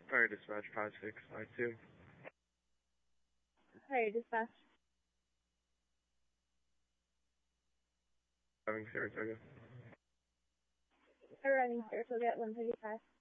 Fire dispatch 5652. Fire dispatch. Driving Saratoga. Arriving Saratoga at 135.